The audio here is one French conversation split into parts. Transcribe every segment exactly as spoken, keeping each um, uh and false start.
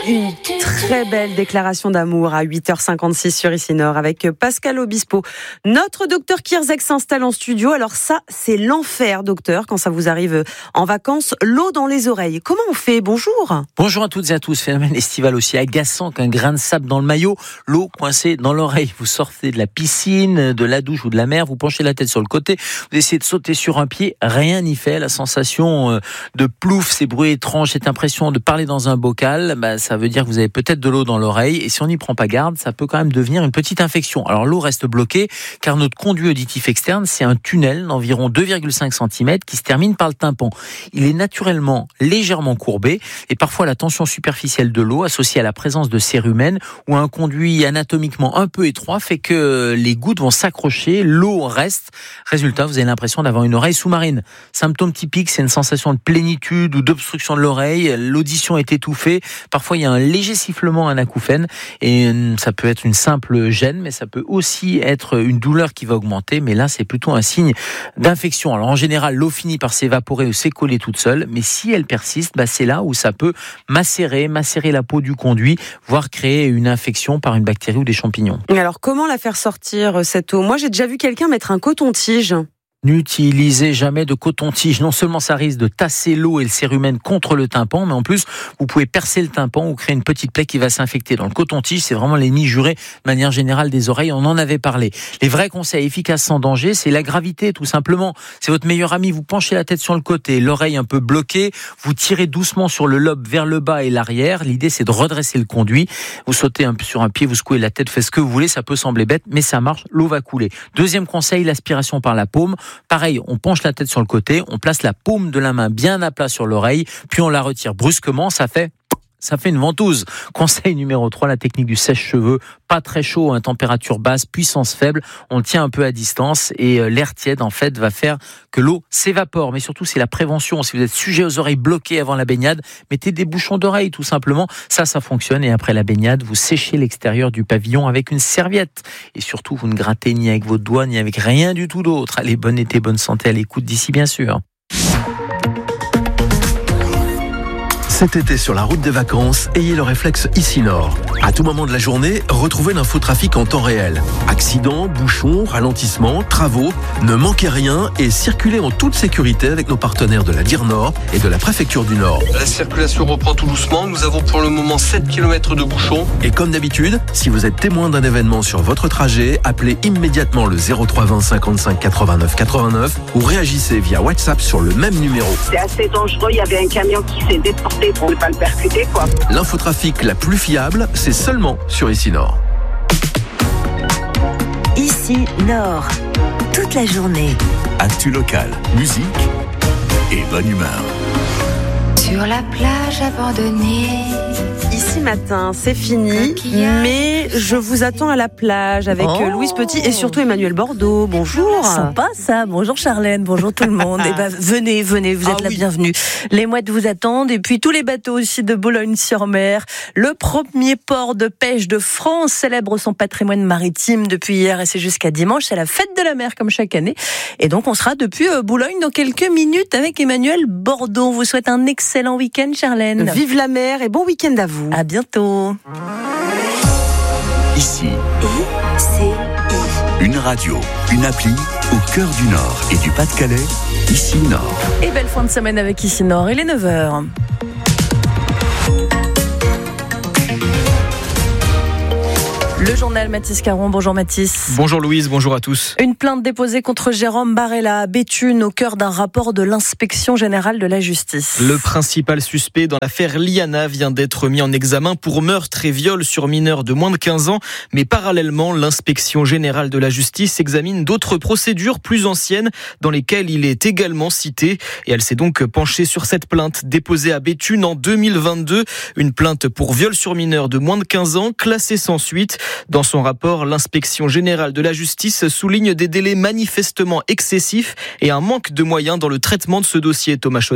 Une très belle déclaration d'amour à huit heures cinquante-six sur Ici Nord avec Pascal Obispo. Notre docteur Kierzek s'installe en studio. Alors ça, c'est l'enfer, docteur, quand ça vous arrive en vacances. L'eau dans les oreilles. Comment on fait ? Bonjour. Bonjour à toutes et à tous. Phénomène estival aussi agaçant qu'un grain de sable dans le maillot. L'eau coincée dans l'oreille. Vous sortez de la piscine, de la douche ou de la mer. Vous penchez la tête sur le côté. Vous essayez de sauter sur un pied. Rien n'y fait. La sensation de plouf, ces bruits étranges, cette impression de parler dans un bocal, bah, ça veut dire que vous avez peut-être de l'eau dans l'oreille, et si on n'y prend pas garde, ça peut quand même devenir une petite infection. Alors l'eau reste bloquée, car notre conduit auditif externe, c'est un tunnel d'environ deux virgule cinq centimètres qui se termine par le tympan. Il est naturellement légèrement courbé, et parfois la tension superficielle de l'eau, associée à la présence de cérumen, ou un conduit anatomiquement un peu étroit, fait que les gouttes vont s'accrocher, l'eau reste. Résultat, vous avez l'impression d'avoir une oreille sous-marine. Symptôme typique, c'est une sensation de plénitude ou d'obstruction de l'oreille, l'audition est étouffée, parfois il y a un léger sifflement, un acouphène, et ça peut être une simple gêne, mais ça peut aussi être une douleur qui va augmenter, mais là c'est plutôt un signe d'infection. Alors en général, l'eau finit par s'évaporer ou s'écoller toute seule, mais si elle persiste, bah c'est là où ça peut macérer, macérer la peau du conduit, voire créer une infection par une bactérie ou des champignons. Alors comment la faire sortir, cette eau ? Moi j'ai déjà vu quelqu'un mettre un coton-tige. N'utilisez jamais de coton-tige. Non seulement ça risque de tasser l'eau et le cérumen contre le tympan, mais en plus, vous pouvez percer le tympan ou créer une petite plaie qui va s'infecter. Dans le coton-tige, c'est vraiment l'ennemi juré de manière générale des oreilles. On en avait parlé. Les vrais conseils efficaces sans danger, c'est la gravité, tout simplement. C'est votre meilleur ami. Vous penchez la tête sur le côté, l'oreille un peu bloquée. Vous tirez doucement sur le lobe vers le bas et l'arrière. L'idée, c'est de redresser le conduit. Vous sautez un peu sur un pied, vous secouez la tête, faites ce que vous voulez. Ça peut sembler bête, mais ça marche. L'eau va couler. Deuxième conseil, l'aspiration par la paume. Pareil, on penche la tête sur le côté, on place la paume de la main bien à plat sur l'oreille, puis on la retire brusquement, ça fait... Ça fait une ventouse. Conseil numéro trois, la technique du sèche-cheveux. Pas très chaud, hein, température basse, puissance faible. On le tient un peu à distance et euh, l'air tiède, en fait, va faire que l'eau s'évapore. Mais surtout, c'est la prévention. Si vous êtes sujet aux oreilles bloquées avant la baignade, mettez des bouchons d'oreilles, tout simplement. Ça, ça fonctionne. Et après la baignade, vous séchez l'extérieur du pavillon avec une serviette. Et surtout, vous ne grattez ni avec vos doigts, ni avec rien du tout d'autre. Allez, bon été, bonne santé à l'écoute d'ici, bien sûr. Cet été sur la route des vacances, ayez le réflexe Ici Nord. À tout moment de la journée, retrouvez l'infotrafic en temps réel. Accidents, bouchons, ralentissements, travaux, ne manquez rien et circulez en toute sécurité avec nos partenaires de la D I R Nord et de la Préfecture du Nord. La circulation reprend tout doucement, nous avons pour le moment sept kilomètres de bouchons. Et comme d'habitude, si vous êtes témoin d'un événement sur votre trajet, appelez immédiatement le zéro trois vingt cinquante-cinq quatre-vingt-neuf quatre-vingt-neuf ou réagissez via WhatsApp sur le même numéro. C'est assez dangereux, il y avait un camion qui s'est déporté pour ne pas le percuter, quoi. L'infotrafic la plus fiable, c'est seulement sur Ici Nord. Ici Nord, toute la journée. Actu locale, musique et bonne humeur. Sur la plage abandonnée. Ici matin, c'est fini, mais je vous attends à la plage avec oh. Louise Petit et surtout Emmanuel Bordeaux. Bonjour. Sympa ça. Bonjour Charlène, bonjour tout le monde. Et ben venez, venez, vous êtes ah, la oui. bienvenue. Les mouettes vous attendent et puis tous les bateaux aussi de Boulogne-sur-Mer. Le premier port de pêche de France célèbre son patrimoine maritime depuis hier et c'est jusqu'à dimanche. C'est la fête de la mer comme chaque année. Et donc on sera depuis Boulogne dans quelques minutes avec Emmanuel Bordeaux. On vous souhaite un excellent week-end Charlène. Vive la mer et bon week-end à vous. À bientôt. Ici, I C I. Une radio, une appli au cœur du Nord et du Pas-de-Calais. Ici Nord. Et belle fin de semaine avec Ici Nord. Il est neuf heures. Le journal Mathis Caron. Bonjour Mathis. Bonjour Louise, bonjour à tous. Une plainte déposée contre Jérôme Barella à Béthune au cœur d'un rapport de l'inspection générale de la justice. Le principal suspect dans l'affaire Liana vient d'être mis en examen pour meurtre et viol sur mineurs de moins de quinze ans. Mais parallèlement, l'inspection générale de la justice examine d'autres procédures plus anciennes dans lesquelles il est également cité. Et elle s'est donc penchée sur cette plainte déposée à Béthune en deux mille vingt-deux. Une plainte pour viol sur mineurs de moins de quinze ans classée sans suite. Dans son rapport, l'inspection générale de la justice souligne des délais manifestement excessifs et un manque de moyens dans le traitement de ce dossier, Thomas Schoner.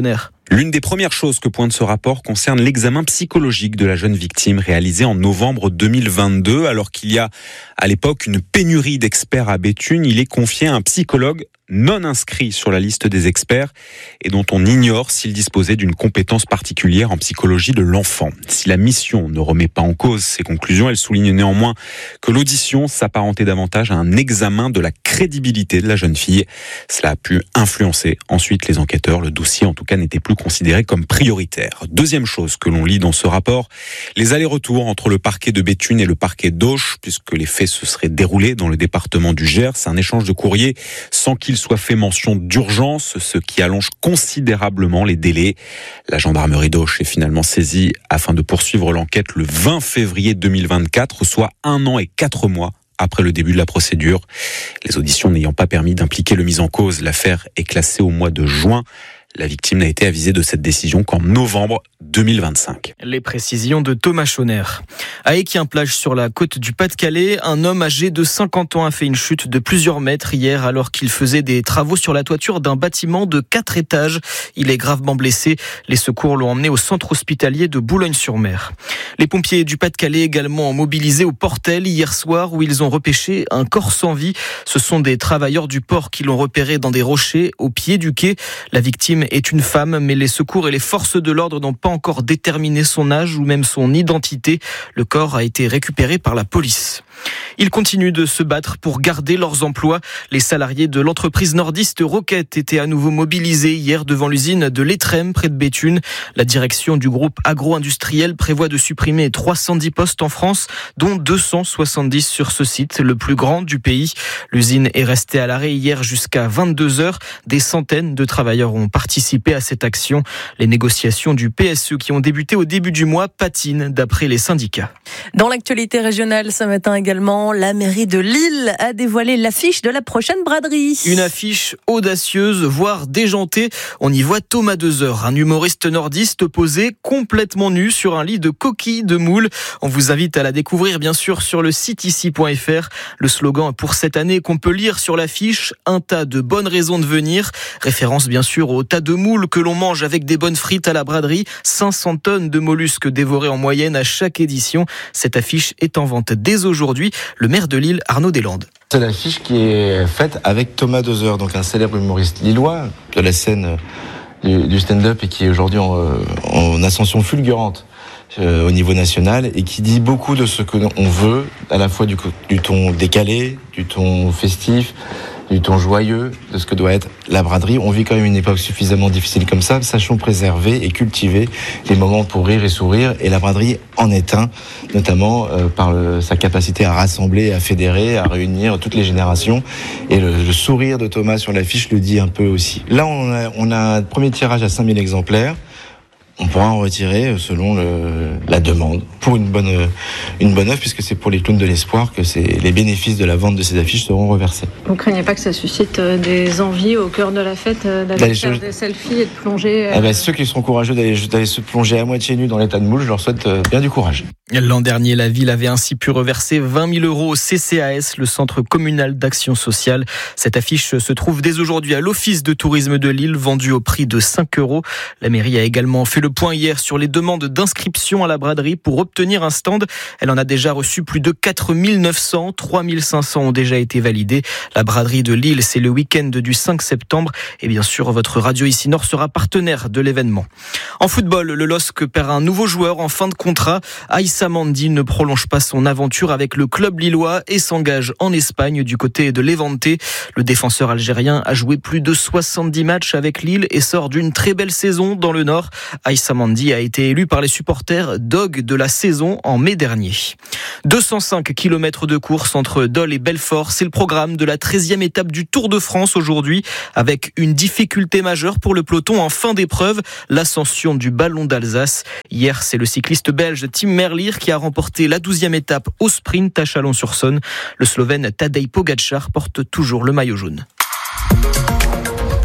L'une des premières choses que pointe ce rapport concerne l'examen psychologique de la jeune victime réalisé en novembre deux mille vingt-deux. Alors qu'il y a à l'époque une pénurie d'experts à Béthune, il est confié à un psychologue non inscrit sur la liste des experts et dont on ignore s'il disposait d'une compétence particulière en psychologie de l'enfant. Si la mission ne remet pas en cause ses conclusions, elle souligne néanmoins que l'audition s'apparentait davantage à un examen de la crédibilité de la jeune fille. Cela a pu influencer ensuite les enquêteurs. Le dossier, en tout cas, n'était plus considéré comme prioritaire. Deuxième chose que l'on lit dans ce rapport, les allers-retours entre le parquet de Béthune et le parquet d'Auch, puisque les faits se seraient déroulés dans le département du Gers. C'est un échange de courrier sans qu'il soit fait mention d'urgence, ce qui allonge considérablement les délais. La gendarmerie d'Auch est finalement saisie afin de poursuivre l'enquête le vingt février deux mille vingt-quatre, soit un an et quatre mois après le début de la procédure. Les auditions n'ayant pas permis d'impliquer le mis en cause, l'affaire est classée au mois de juin. La victime n'a été avisée de cette décision qu'en novembre deux mille vingt-cinq. Les précisions de Thomas Schoner. À Équien-Plage, sur la côte du Pas-de-Calais, un homme âgé de cinquante ans a fait une chute de plusieurs mètres hier alors qu'il faisait des travaux sur la toiture d'un bâtiment de quatre étages. Il est gravement blessé. Les secours l'ont emmené au centre hospitalier de Boulogne-sur-Mer. Les pompiers du Pas-de-Calais également ont mobilisé au Portel hier soir où ils ont repêché un corps sans vie. Ce sont des travailleurs du port qui l'ont repéré dans des rochers au pied du quai. La victime est une femme, mais les secours et les forces de l'ordre n'ont pas encore déterminé son âge ou même son identité. Le corps a été récupéré par la police. Ils continuent de se battre pour garder leurs emplois. Les salariés de l'entreprise nordiste Roquette étaient à nouveau mobilisés hier devant l'usine de l'Étrême près de Béthune. La direction du groupe agro-industriel prévoit de supprimer trois cent dix postes en France, dont deux cent soixante-dix sur ce site, le plus grand du pays. L'usine est restée à l'arrêt hier jusqu'à vingt-deux heures. Des centaines de travailleurs ont participé à cette action. Les négociations du P S E qui ont débuté au début du mois patinent d'après les syndicats. Dans l'actualité régionale ce matin également, la mairie de Lille a dévoilé l'affiche de la prochaine braderie. Une affiche audacieuse, voire déjantée. On y voit Thomas Dezer, un humoriste nordiste posé complètement nu sur un lit de coquilles de moules. On vous invite à la découvrir bien sûr sur le site ici point f r. Le slogan pour cette année qu'on peut lire sur l'affiche, un tas de bonnes raisons de venir. Référence bien sûr au tas de moules que l'on mange avec des bonnes frites à la braderie. cinq cents tonnes de mollusques dévorés en moyenne à chaque édition. Cette affiche est en vente dès aujourd'hui. Le maire de Lille, Arnaud Deslandes. C'est l'affiche qui est faite avec Thomas Dezer, donc un célèbre humoriste lillois de la scène du, du stand-up et qui est aujourd'hui en, en ascension fulgurante euh, au niveau national et qui dit beaucoup de ce que on veut, à la fois du, du ton décalé, du ton festif, du ton joyeux, de ce que doit être la braderie. On vit quand même une époque suffisamment difficile comme ça. Sachons préserver et cultiver les moments pour rire et sourire. Et la braderie en est un, notamment euh, par le, sa capacité à rassembler, à fédérer, à réunir toutes les générations. Et le, le sourire de Thomas sur l'affiche le dit un peu aussi. Là, on a, on a un premier tirage à cinq mille exemplaires. On pourra en retirer selon le, la demande pour une bonne, une bonne œuvre, puisque c'est pour les clowns de l'espoir que c'est, les bénéfices de la vente de ces affiches seront reversés. Vous ne craignez pas que ça suscite des envies au cœur de la fête d'aller, d'aller faire des selfies et de plonger euh... ah ben, ceux qui seront courageux d'aller, d'aller se plonger à moitié nus dans l'état de moule, je leur souhaite bien du courage. L'an dernier, la ville avait ainsi pu reverser vingt mille euros au C C A S, le Centre communal d'action sociale. Cette affiche se trouve dès aujourd'hui à l'Office de tourisme de Lille, vendue au prix de cinq euros. La mairie a également fait le point hier sur les demandes d'inscription à la braderie pour obtenir un stand. Elle en a déjà reçu plus de quatre mille neuf cents, trois mille cinq cents ont déjà été validés. La braderie de Lille, c'est le week-end du cinq septembre. Et bien sûr, votre radio ici Nord sera partenaire de l'événement. En football, le L O S C perd un nouveau joueur en fin de contrat. Aïssa Mandi ne prolonge pas son aventure avec le club lillois et s'engage en Espagne du côté de Levante. Le défenseur algérien a joué plus de soixante-dix matchs avec Lille et sort d'une très belle saison dans le Nord. Aïssa Mandi a été élu par les supporters Dog de la saison en mai dernier. deux cent cinq kilomètres de course entre Dole et Belfort, c'est le programme de la treizième étape du Tour de France aujourd'hui, avec une difficulté majeure pour le peloton en fin d'épreuve, l'ascension du Ballon d'Alsace. Hier, c'est le cycliste belge Tim Merlier qui a remporté la douzième étape au sprint à Chalon-sur-Saône. Le Slovène Tadej Pogačar porte toujours le maillot jaune.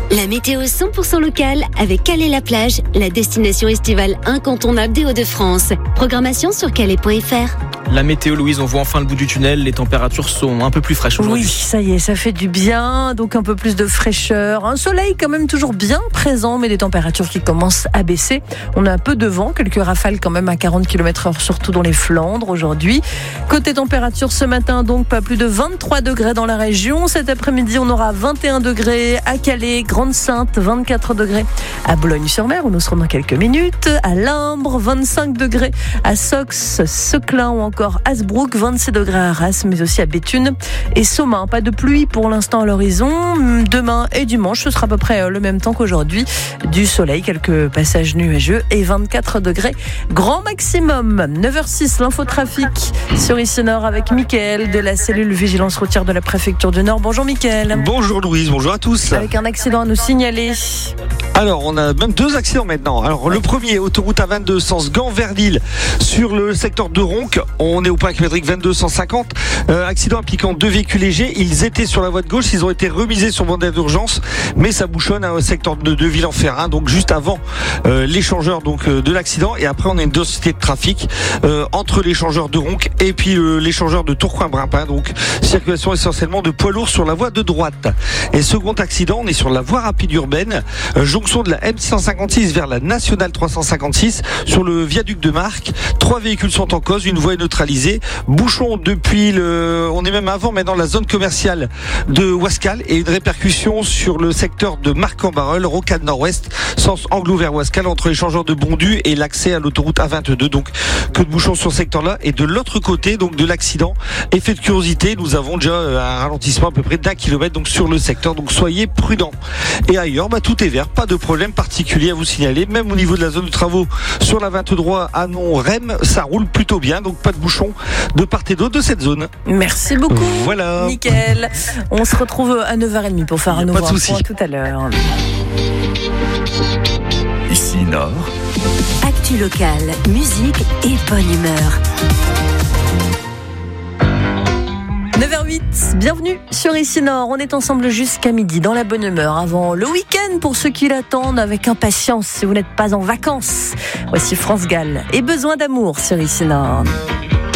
La météo cent pour cent locale avec Calais-la-Plage, la destination estivale incontournable des Hauts-de-France. Programmation sur calais point f r. La météo, Louise, on voit enfin le bout du tunnel. Les températures sont un peu plus fraîches aujourd'hui. Oui, ça y est, ça fait du bien. Donc un peu plus de fraîcheur. Un soleil quand même toujours bien présent, mais des températures qui commencent à baisser. On a un peu de vent, quelques rafales quand même à quarante kilomètres heure, surtout dans les Flandres aujourd'hui. Côté température ce matin, donc pas plus de vingt-trois degrés dans la région. Cet après-midi, on aura vingt et un degrés à Calais, Grande-Synthe, vingt-quatre degrés à Boulogne-sur-Mer, où nous serons dans quelques minutes. À Limbre, vingt-cinq degrés à Sox, Seclin ou encore Hasbrook, vingt-six degrés à Arras, mais aussi à Béthune et Somain. Pas de pluie pour l'instant à l'horizon. Demain et dimanche, ce sera à peu près le même temps qu'aujourd'hui. Du soleil, quelques passages nuageux et vingt-quatre degrés grand maximum. neuf heures six, l'infotrafic sur Ici Nord avec Mickaël de la cellule vigilance routière de la préfecture du Nord. Bonjour Mickaël. Bonjour Louise, bonjour à tous. Avec un accident à nous signaler. Alors, on a même deux accidents maintenant. Alors, le premier, autoroute A vingt-deux, sens Gand vers Lille, sur le secteur de Ronc. On est au point kilométrique vingt-deux cent cinquante. Euh, accident impliquant deux véhicules légers. Ils étaient sur la voie de gauche. Ils ont été remisés sur bande d'urgence, mais ça bouchonne au secteur de, de Ville-en-Ferrain. Donc, juste avant euh, l'échangeur donc euh, de l'accident. Et après, on a une densité de trafic euh, entre l'échangeur de Ronc et puis euh, l'échangeur de Tourcoing-Brimpin. Donc, circulation essentiellement de poids lourds sur la voie de droite. Et second accident, on est sur la voie rapide urbaine. Euh, jonction de la M six cent cinquante-six vers la nationale trois cent cinquante-six sur le viaduc de Marcq. Trois véhicules sont en cause, une voie est neutralisée. Bouchon depuis le, on est même avant maintenant la zone commerciale de Ouascal et une répercussion sur le secteur de Marc-en-Barœul, rocade nord-ouest, sens Anglo vers Ouascal entre l'échangeur de Bondu et l'accès à l'autoroute A vingt-deux. Donc que de bouchons sur ce secteur-là. Et de l'autre côté donc de l'accident, effet de curiosité, nous avons déjà un ralentissement à peu près d'un kilomètre donc sur le secteur. Donc soyez prudents. Et ailleurs, bah, tout est vert, pas de problème particulier à vous signaler. Même au niveau de la zone de travaux sur la vingt-trois à Non-Rem, ça roule plutôt bien. Donc pas de bouchons de part et d'autre de cette zone. Merci beaucoup. Voilà. Nickel. On se retrouve à neuf heures trente pour faire un nouveau point tout à l'heure. Ici Nord. Actu locale, musique et bonne humeur. neuf heures huit, bienvenue sur Ici Nord. On est ensemble jusqu'à midi dans la bonne humeur avant le week-end pour ceux qui l'attendent avec impatience si vous n'êtes pas en vacances. Voici France Gall et Besoin d'amour sur Ici Nord.